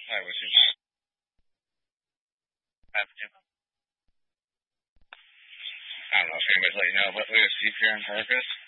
Why was he happening? I don't know if anybody's let you know, but we have Steve here on purpose.